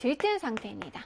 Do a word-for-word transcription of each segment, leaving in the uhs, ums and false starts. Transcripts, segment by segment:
들뜬 상태입니다.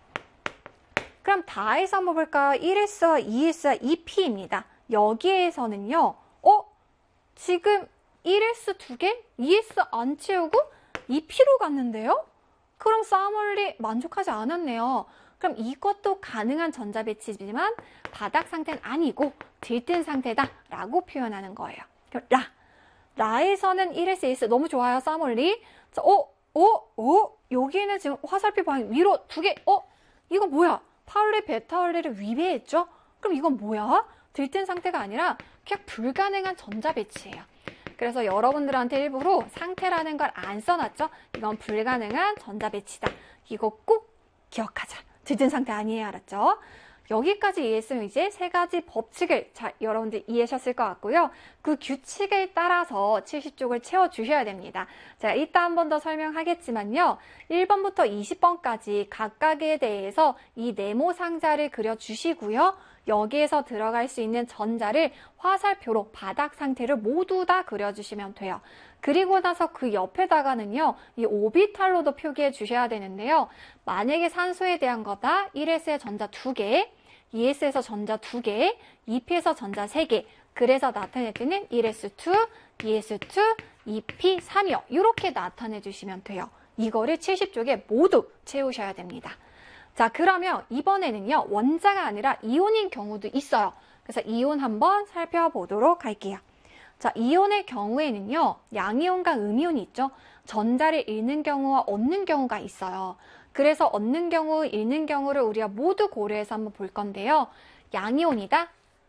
그럼 다해서 한번 볼까요? 일 에스와 이 에스와 이 피입니다. 여기에서는요, 어? 지금 일 에스 두 개? 이 에스 안 채우고 이 피로 갔는데요? 그럼 사머리 만족하지 않았네요. 그럼 이것도 가능한 전자 배치지만 바닥 상태는 아니고 들뜬 상태다 라고 표현하는 거예요. 그럼 라. 라에서는 일 에스, 이 에스 너무 좋아요. 사머리. 자, 어? 어? 어? 여기는 지금 화살표 방향 위로 두 개. 어? 이거 뭐야? 파울리, 베타울리를 위배했죠? 그럼 이건 뭐야? 들뜬 상태가 아니라 그냥 불가능한 전자 배치예요. 그래서 여러분들한테 일부러 상태라는 걸 안 써놨죠? 이건 불가능한 전자 배치다. 이거 꼭 기억하자. 들뜬 상태 아니에요. 알았죠? 여기까지 이해했으면 이제 세 가지 법칙을 잘 여러분들 이해하셨을 것 같고요. 그 규칙에 따라서 칠십 쪽을 채워주셔야 됩니다. 제가 이따 한 번 더 설명하겠지만요. 일 번부터 이십 번까지 각각에 대해서 이 네모 상자를 그려주시고요. 여기에서 들어갈 수 있는 전자를 화살표로 바닥 상태를 모두 다 그려주시면 돼요. 그리고 나서 그 옆에다가는요, 이 오비탈로도 표기해 주셔야 되는데요. 만약에 산소에 대한 거다, 일 에스의 전자 두 개, 이 에스에서 전자 두 개, 이 피에서 전자 세 개, 그래서 나타낼 때는 일 에스 이, 이 에스 이, 이 피 삼이요. 이렇게 나타내 주시면 돼요. 이거를 칠십 쪽에 모두 채우셔야 됩니다. 자, 그러면 이번에는요, 원자가 아니라 이온인 경우도 있어요. 그래서 이온 한번 살펴보도록 할게요. 자, 이온의 경우에는요, 양이온과 음이온이 있죠. 전자를 잃는 경우와 얻는 경우가 있어요. 그래서 얻는 경우, 잃는 경우를 우리가 모두 고려해서 한번 볼 건데요. 양이온이다.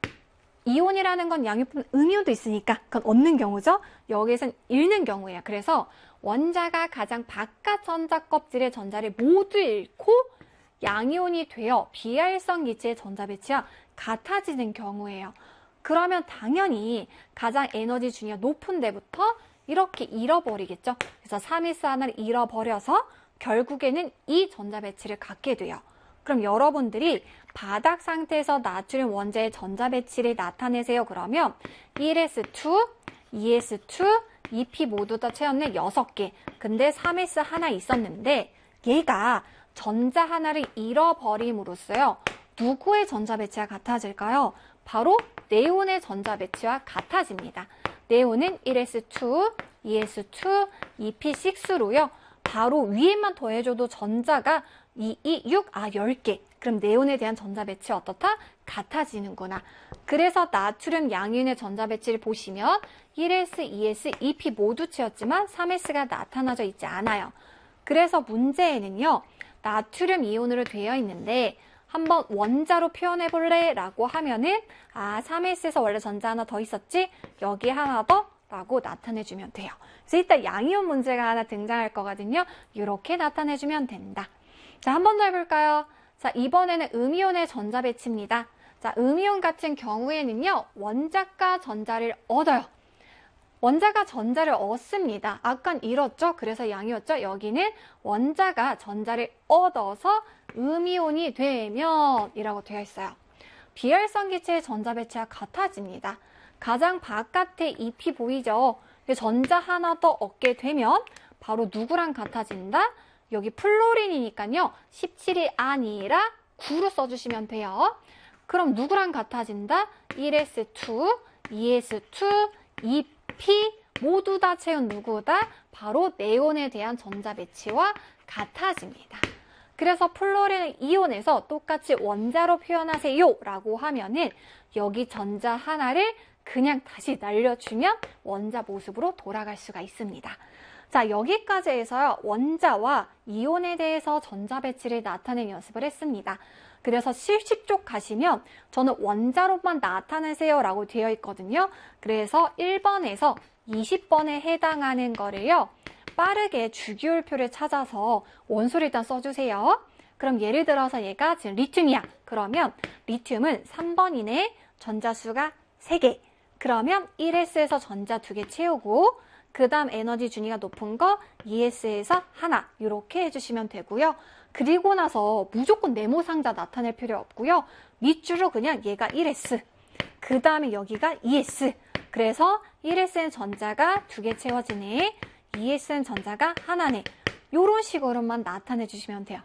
이온이라는 건 양이온, 음이온도 있으니까 그건 얻는 경우죠. 여기에서는 잃는 경우예요. 그래서 원자가 가장 바깥 전자 껍질의 전자를 모두 잃고 양이온이 되어 비활성 기체의 전자 배치와 같아지는 경우예요. 그러면 당연히 가장 에너지 중위가 높은 데부터 이렇게 잃어버리겠죠. 그래서 삼 에스 하나를 잃어버려서 결국에는 이 전자 배치를 갖게 돼요. 그럼 여러분들이 바닥 상태에서 나트륨 원자의 전자 배치를 나타내세요. 그러면 일 에스 이, 이 에스 이, 이 피 모두 다 채웠네. 여섯 개. 근데 삼 에스 하나 있었는데 얘가 전자 하나를 잃어버림으로써요. 누구의 전자 배치가 같아질까요? 바로 네온의 전자 배치와 같아집니다. 네온은 일 에스 이, 이 에스 이, 이 피 육로요. 바로 위에만 더해줘도 전자가 이, 이, 육, 아, 열 개. 그럼 네온에 대한 전자 배치 어떻다? 같아지는구나. 그래서 나트륨 양이온의 전자 배치를 보시면 일 에스, 이 에스, 이 피 모두 채웠지만 삼 에스가 나타나져 있지 않아요. 그래서 문제에는요. 나트륨 이온으로 되어 있는데 한번 원자로 표현해 볼래? 라고 하면은 아, 삼 에스에서 원래 전자 하나 더 있었지? 여기 하나 더? 라고 나타내주면 돼요. 그래서 이따 양이온 문제가 하나 등장할 거거든요. 이렇게 나타내주면 된다. 자, 한 번 더 해볼까요? 자, 이번에는 음이온의 전자 배치입니다. 자, 음이온 같은 경우에는요. 원자가 전자를 얻어요. 원자가 전자를 얻습니다. 아깐 잃었죠? 그래서 양이었죠? 여기는 원자가 전자를 얻어서 음이온이 되면 이라고 되어 있어요. 비활성 기체의 전자 배치와 같아집니다. 가장 바깥에 이 피 보이죠? 전자 하나 더 얻게 되면 바로 누구랑 같아진다? 여기 플로린이니까요. 십칠이 아니라 구로 써주시면 돼요. 그럼 누구랑 같아진다? 일 에스 이, 이 에스 이 피 모두 다 채운 누구다? 바로 네온에 대한 전자 배치와 같아집니다. 그래서 플로린 이온에서 똑같이 원자로 표현하세요 라고 하면은 여기 전자 하나를 그냥 다시 날려주면 원자 모습으로 돌아갈 수가 있습니다. 자, 여기까지 해서요. 원자와 이온에 대해서 전자 배치를 나타낸 연습을 했습니다. 그래서 칠십 쪽 가시면 저는 원자로만 나타내세요 라고 되어 있거든요. 그래서 일 번에서 이십 번에 해당하는 거를요. 빠르게 주기율표를 찾아서 원소를 일단 써주세요. 그럼 예를 들어서 얘가 지금 리튬이야. 그러면 리튬은 삼 번이네. 전자수가 세 개. 그러면 일 에스에서 전자 두 개 채우고 그 다음 에너지 준위가 높은 거 이 에스에서 하나 이렇게 해주시면 되고요. 그리고 나서 무조건 네모 상자 나타낼 필요 없고요. 밑줄로 그냥 얘가 일 에스, 그 다음에 여기가 이 에스. 그래서 일 에스엔 전자가 두 개 채워지네, 이 에스엔 전자가 하나네. 이런 식으로만 나타내 주시면 돼요.